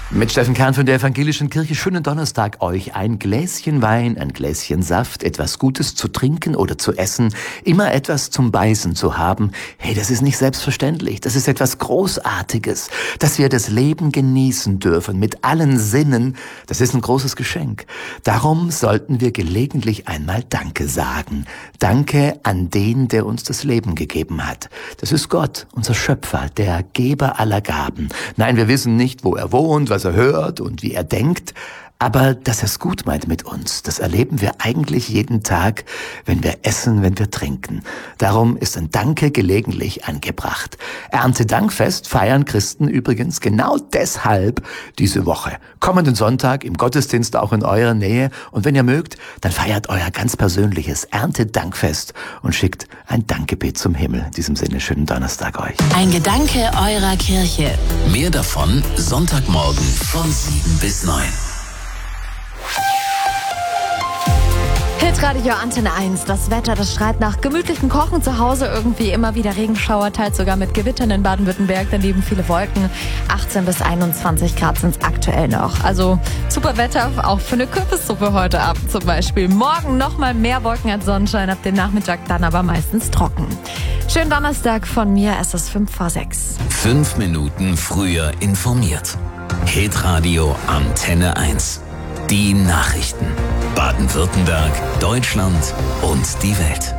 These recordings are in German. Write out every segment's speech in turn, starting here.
Mit Steffen Kern von der Evangelischen Kirche. Schönen Donnerstag euch. Ein Gläschen Wein, ein Gläschen Saft, etwas Gutes zu trinken oder zu essen, immer etwas zum Beißen zu haben. Hey, das ist nicht selbstverständlich. Das ist etwas Großartiges, dass wir das Leben genießen dürfen mit allen Sinnen. Das ist ein großes Geschenk. Darum sollten wir gelegentlich einmal Danke sagen. Danke an den, der uns das Leben gegeben hat. Das ist Gott, unser Schöpfer, der Geber aller Gaben. Nein, wir wissen nicht, wo er wohnt, was er hört und wie er denkt, aber dass er es gut meint mit uns, das erleben wir eigentlich jeden Tag, wenn wir essen, wenn wir trinken. Darum ist ein Danke gelegentlich angebracht. Erntedankfest feiern Christen übrigens genau deshalb diese Woche. Kommenden Sonntag im Gottesdienst auch in eurer Nähe, und wenn ihr mögt, dann feiert euer ganz persönliches Erntedankfest und schickt ein Dankgebet zum Himmel. In diesem Sinne, schönen Donnerstag euch. Ein Gedanke eurer Kirche. Mehr davon Sonntagmorgen von 7 bis 9. Hitradio Antenne 1. Das Wetter, das schreit nach gemütlichem Kochen zu Hause. Irgendwie immer wieder Regenschauer, teils sogar mit Gewittern in Baden-Württemberg. Daneben viele Wolken. 18 bis 21 Grad sind es aktuell noch. Also super Wetter, auch für eine Kürbissuppe heute Abend zum Beispiel. Morgen nochmal mehr Wolken als Sonnenschein, ab dem Nachmittag dann aber meistens trocken. Schönen Donnerstag von mir, es ist 5:06. 5 Minuten früher informiert. Hitradio Antenne 1. Die Nachrichten. Baden-Württemberg, Deutschland und die Welt.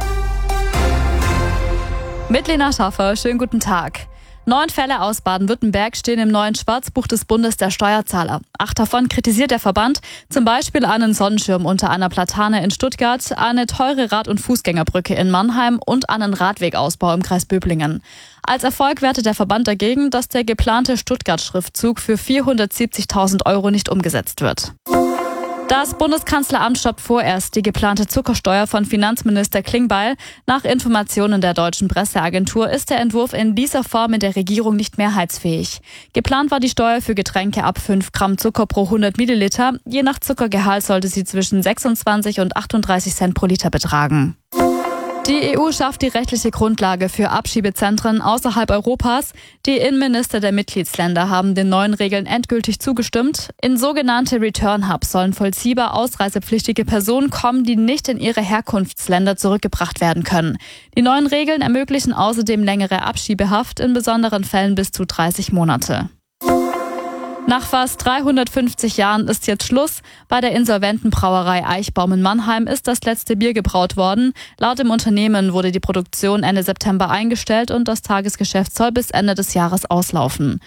Mit Lena Schaffer, schönen guten Tag. 9 Fälle aus Baden-Württemberg stehen im neuen Schwarzbuch des Bundes der Steuerzahler. 8 davon kritisiert der Verband, zum Beispiel einen Sonnenschirm unter einer Platane in Stuttgart, eine teure Rad- und Fußgängerbrücke in Mannheim und einen Radwegausbau im Kreis Böblingen. Als Erfolg wertet der Verband dagegen, dass der geplante Stuttgart-Schriftzug für 470.000 € nicht umgesetzt wird. Das Bundeskanzleramt stoppt vorerst die geplante Zuckersteuer von Finanzminister Klingbeil. Nach Informationen der deutschen Presseagentur ist der Entwurf in dieser Form in der Regierung nicht mehrheitsfähig. Geplant war die Steuer für Getränke ab 5 Gramm Zucker pro 100 Milliliter. Je nach Zuckergehalt sollte sie zwischen 26 und 38 Cent pro Liter betragen. Die EU schafft die rechtliche Grundlage für Abschiebezentren außerhalb Europas. Die Innenminister der Mitgliedsländer haben den neuen Regeln endgültig zugestimmt. In sogenannte Return Hubs sollen vollziehbar ausreisepflichtige Personen kommen, die nicht in ihre Herkunftsländer zurückgebracht werden können. Die neuen Regeln ermöglichen außerdem längere Abschiebehaft, in besonderen Fällen bis zu 30 Monate. Nach fast 350 Jahren ist jetzt Schluss. Bei der insolventen Brauerei Eichbaum in Mannheim ist das letzte Bier gebraut worden. Laut dem Unternehmen wurde die Produktion Ende September eingestellt und das Tagesgeschäft soll bis Ende des Jahres auslaufen.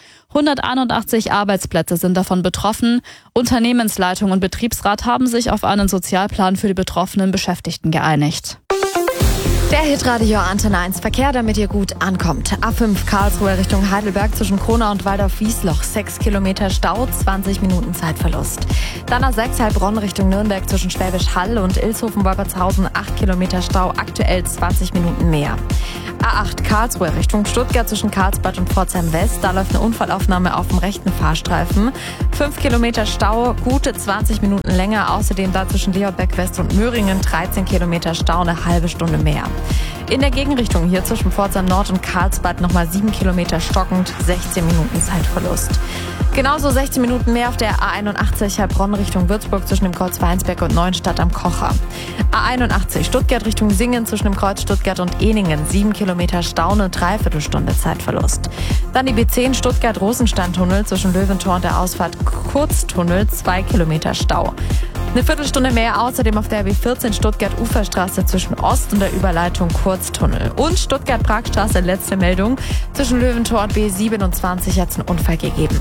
181 Arbeitsplätze sind davon betroffen. Unternehmensleitung und Betriebsrat haben sich auf einen Sozialplan für die betroffenen Beschäftigten geeinigt. Der Hitradio Antenne 1 Verkehr, damit ihr gut ankommt. A5 Karlsruhe Richtung Heidelberg zwischen Kronau und Waldorf-Wiesloch. 6 Kilometer Stau, 20 Minuten Zeitverlust. Dann A6 Heilbronn Richtung Nürnberg zwischen Schwäbisch Hall und Ilshofen-Wolpertshausen. 8 Kilometer Stau, aktuell 20 Minuten mehr. A8 Karlsruhe Richtung Stuttgart zwischen Karlsbad und Pforzheim West. Da läuft eine Unfallaufnahme auf dem rechten Fahrstreifen. 5 Kilometer Stau, gute 20 Minuten länger. Außerdem da zwischen Leobeck West und Möhringen 13 Kilometer Stau, eine halbe Stunde mehr. In der Gegenrichtung hier zwischen Pforzheim Nord und Karlsbad nochmal 7 Kilometer stockend, 16 Minuten Zeitverlust. Genauso 16 Minuten mehr auf der A81 Heilbronn Richtung Würzburg zwischen dem Kreuz Weinsberg und Neuenstadt am Kocher. A81 Stuttgart Richtung Singen zwischen dem Kreuz Stuttgart und Ehningen. 7 Kilometer Stau, eine Dreiviertelstunde Zeitverlust. Dann die B10 Stuttgart-Rosenstein-Tunnel zwischen Löwentor und der Ausfahrt Kurztunnel. 2 Kilometer Stau. Eine Viertelstunde mehr außerdem auf der B14 Stuttgart-Uferstraße zwischen Ost und der Überleitung Kurztunnel. Und Stuttgart-Pragstraße, letzte Meldung. Zwischen Löwentor und B27 hat es einen Unfall gegeben.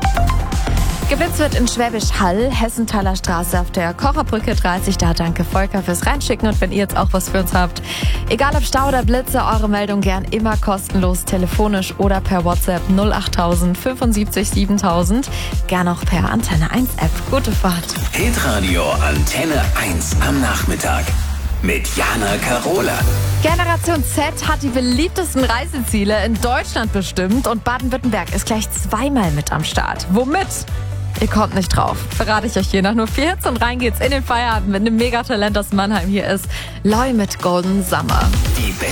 Geblitzt wird in Schwäbisch Hall, Hessenthaler Straße auf der Kocherbrücke 30. Da danke Volker fürs Reinschicken, und wenn ihr jetzt auch was für uns habt, egal ob Stau oder Blitze, eure Meldung gern immer kostenlos, telefonisch oder per WhatsApp 08000 75 7000. Gern auch per Antenne 1 App. Gute Fahrt. Hitradio Antenne 1 am Nachmittag mit Jana Karola. Generation Z hat die beliebtesten Reiseziele in Deutschland bestimmt und Baden-Württemberg ist gleich zweimal mit am Start. Womit? Ihr kommt nicht drauf. Verrate ich euch hier nach nur 4 Hits und rein geht's in den Feierabend mit einem Megatalent aus Mannheim. Hier ist Loi mit Golden Summer. Die